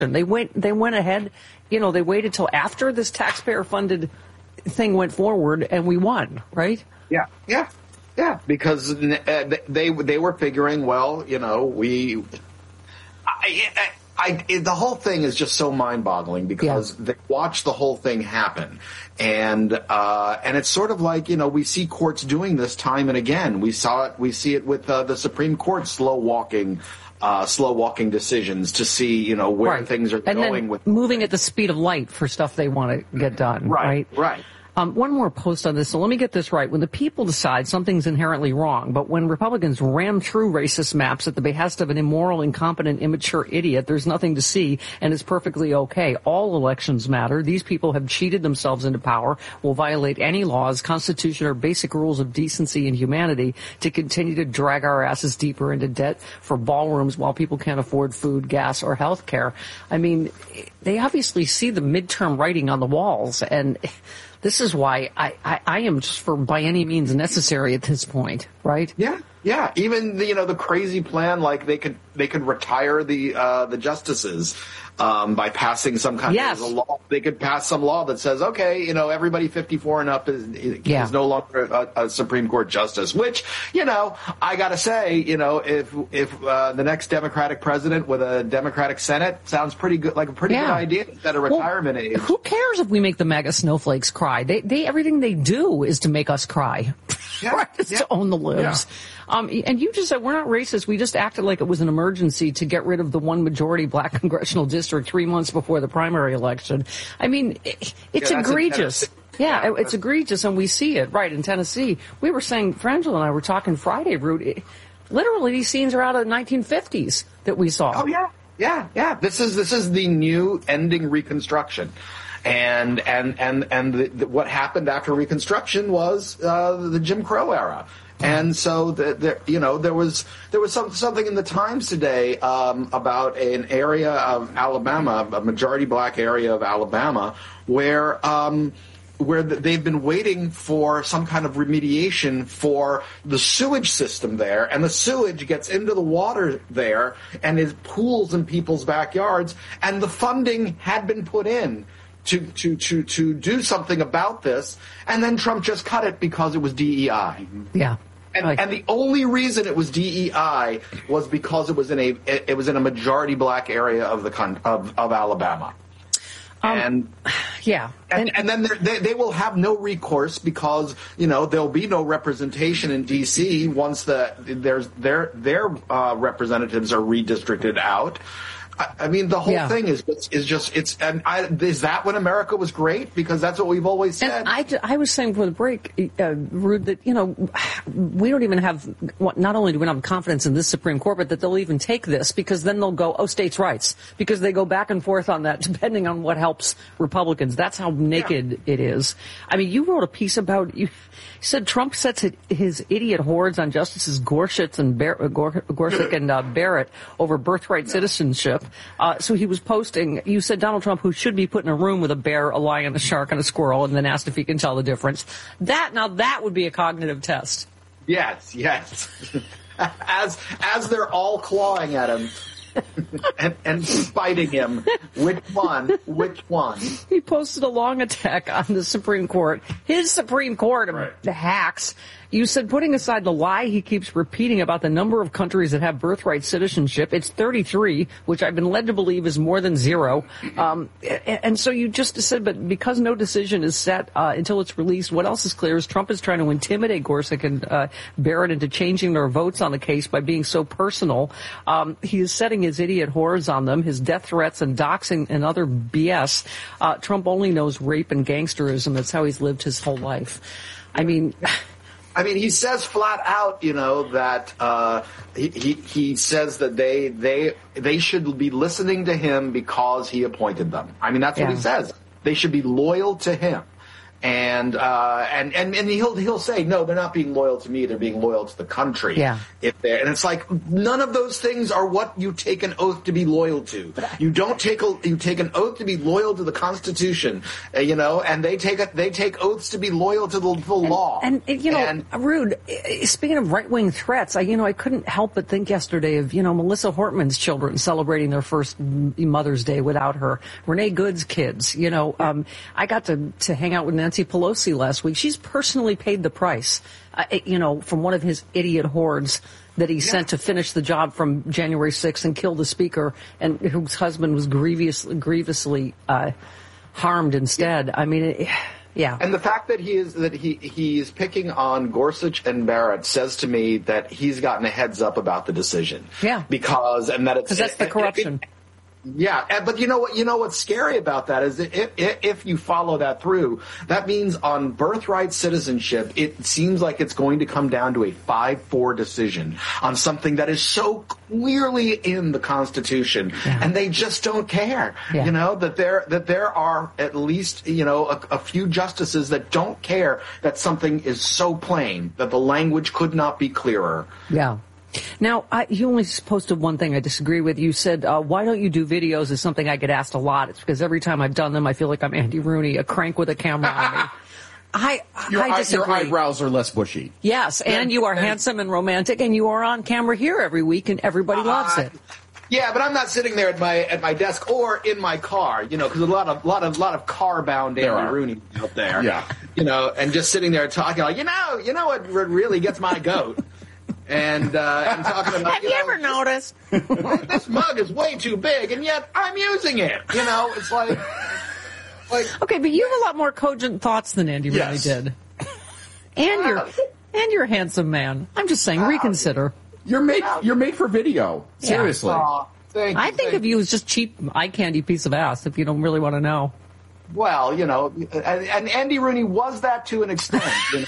They went ahead, they waited till after this taxpayer-funded thing went forward, and we won, right? Yeah, because they were figuring, well, the whole thing is just so mind-boggling because they watched the whole thing happen, and it's sort of like we see courts doing this time and again. We see it with the Supreme Court slow walking decisions to see where things are going, with moving at the speed of light for stuff they want to get done. Right. One more post on this. So let me get this right. When the people decide something's inherently wrong, but when Republicans ram through racist maps at the behest of an immoral, incompetent, immature idiot, there's nothing to see, and it's perfectly okay. All elections matter. These people have cheated themselves into power, will violate any laws, constitution, or basic rules of decency and humanity to continue to drag our asses deeper into debt for ballrooms while people can't afford food, gas, or health care. I mean, they obviously see the midterm writing on the walls, and this is why I am just for by any means necessary at this point, right? Yeah. Even the crazy plan, like they could retire the justices by passing some kind of law. They could pass some law that says, okay, everybody 54 and up is no longer a Supreme Court justice. Which I gotta say, if the next Democratic president with a Democratic Senate sounds pretty good, like a pretty good idea at a retirement age. Who cares if we make the MAGA snowflakes cry? They everything they do is to make us cry. To own the libs. And you just said we're not racist. We just acted like it was an emergency to get rid of the one majority black congressional district 3 months before the primary election. I mean, it's egregious. It's egregious, and we see it right in Tennessee. We were saying, Frangela and I were talking Friday, Rude. Literally, these scenes are out of the 1950s that we saw. Oh yeah. This is the new ending Reconstruction. And what happened after Reconstruction was the Jim Crow era, and so there was something in the Times today about an area of Alabama, a majority black area of Alabama, where they've been waiting for some kind of remediation for the sewage system there, and the sewage gets into the water there and it pools in people's backyards, and the funding had been put in to do something about this, and then Trump just cut it because it was DEI. Yeah. And the only reason it was DEI was because it was in a majority black area of Alabama. And then they will have no recourse because there'll be no representation in D.C. once their representatives are redistricted out. I mean, the whole thing is that when America was great? Because that's what we've always said. And I was saying before the break, Rude, that, we don't even have, not only do we not have confidence in this Supreme Court, but that they'll even take this, because then they'll go, states' rights, because they go back and forth on that depending on what helps Republicans. That's how naked it is. I mean, you wrote a piece about, you said Trump sets his idiot hordes on Justices Gorsuch and Barrett over birthright citizenship. So he was posting, you said Donald Trump, who should be put in a room with a bear, a lion, a shark, and a squirrel, and then asked if he can tell the difference. That would be a cognitive test. Yes. As they're all clawing at him. and fighting him. Which one? He posted a long attack on the Supreme Court. His Supreme Court of the hacks. You said, putting aside the lie he keeps repeating about the number of countries that have birthright citizenship, it's 33, which I've been led to believe is more than 0. And so you just said, but because no decision is set until it's released, what else is clear is Trump is trying to intimidate Gorsuch and Barrett into changing their votes on the case by being so personal. He is setting his idiot hordes on them, his death threats and doxing and other BS. Trump only knows rape and gangsterism. That's how he's lived his whole life. I mean, he says flat out, that he says that they should be listening to him because he appointed them. I mean, that's what he says. They should be loyal to him. And he'll say, no, they're not being loyal to me, they're being loyal to the country. Yeah. And it's like, none of those things are what you take an oath to be loyal to. You don't take an oath to be loyal to the Constitution, and they take oaths to be loyal to the law. And Ruud, speaking of right-wing threats, I couldn't help but think yesterday of, Melissa Hortman's children celebrating their first Mother's Day without her. Renee Good's kids, I got to hang out with Nancy Pelosi last week. She's personally paid the price, from one of his idiot hordes that he sent to finish the job from January 6th and kill the speaker, and whose husband was grievously harmed instead. I mean, yeah. And the fact that he is picking on Gorsuch and Barrett says to me that he's gotten a heads up about the decision. Yeah. Because that's the corruption. Yeah, but you know what's scary about that is if you follow that through, that means on birthright citizenship, it seems like it's going to come down to a 5-4 decision on something that is so clearly in the Constitution, and they just don't care. Yeah. That there are at least a few justices that don't care that something is so plain that the language could not be clearer. Yeah. Now, you only posted one thing I disagree with. You said, why don't you do videos is something I get asked a lot. It's because every time I've done them, I feel like I'm Andy Rooney, a crank with a camera on me. I disagree. Your eyebrows are less bushy. Yes, and you are handsome and romantic, and you are on camera here every week, and everybody loves it. Yeah, but I'm not sitting there at my desk or in my car, because a lot of car-bound Andy Rooney out there. Yeah. And just sitting there talking like, what really gets my goat. And talking about, have you ever noticed? This mug is way too big, and yet I'm using it. It's like okay, but you have a lot more cogent thoughts than Andy Rooney did, and you're a handsome man. I'm just saying, reconsider. You're made for video. Seriously. I think of you as just cheap eye candy piece of ass. If you don't really want to know. Well, and Andy Rooney was that to an extent.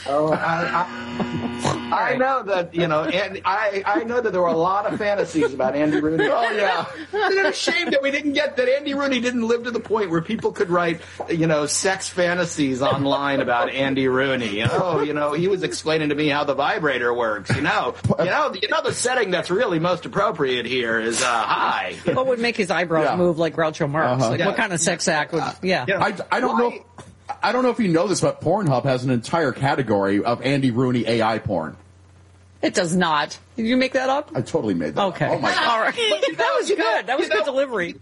I know that, and I know that there were a lot of fantasies about Andy Rooney. Oh yeah, isn't it a shame that we didn't get that Andy Rooney didn't live to the point where people could write, sex fantasies online about Andy Rooney. He was explaining to me how the vibrator works. The setting that's really most appropriate here is high. What would make his eyebrows move like Groucho Marx? What kind of sex act would? I don't know. I don't know if you know this, but Pornhub has an entire category of Andy Rooney AI porn. It does not. Did you make that up? I totally made that up. Okay. Oh my God. All right. That was good. That was good delivery.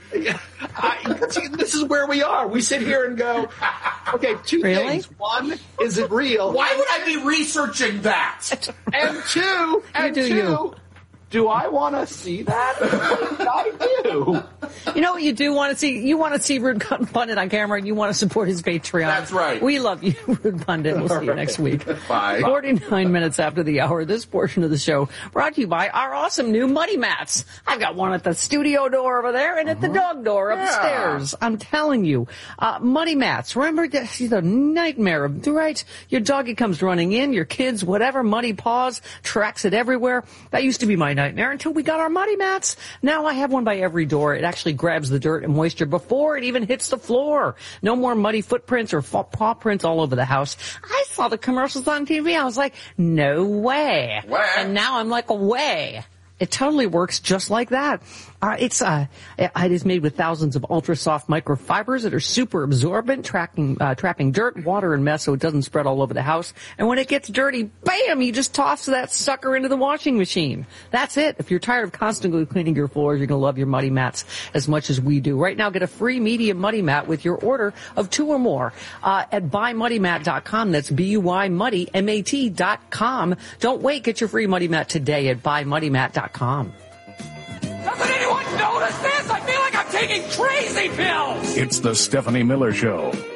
This is where we are. We sit here and go, okay, two things. One, is it real? Why would I be researching that? And two, do I want to see that? I do. You know what you do want to see? You want to see Ruud Pundit on camera, and you want to support his Patreon. That's right. We love you, Ruud Pundit. We'll see you next week. Bye. 49 minutes after the hour, this portion of the show brought to you by our awesome new Muddy Mats. I've got one at the studio door over there and at the dog door upstairs. I'm telling you. Muddy Mats. Remember, the nightmare of, right? Your doggy comes running in, your kids, whatever, muddy paws, tracks it everywhere. That used to be my nightmare until we got our Muddy Mats. Now I have one by every door. It actually grabs the dirt and moisture before it even hits the floor. No more muddy footprints or paw prints all over the house. I saw the commercials on TV. I was like, no way. And now I'm like, way. It totally works just like that. It is made with thousands of ultra-soft microfibers that are super absorbent, trapping dirt, water, and mess so it doesn't spread all over the house. And when it gets dirty, bam, you just toss that sucker into the washing machine. That's it. If you're tired of constantly cleaning your floors, you're going to love your Muddy Mats as much as we do. Right now, get a free medium Muddy Mat with your order of 2 or more at buymuddymat.com. That's BUYMuddyMAT.com. Don't wait. Get your free Muddy Mat today at buymuddymat.com. Doesn't anyone notice this? I feel like I'm taking crazy pills! It's the Stephanie Miller Show.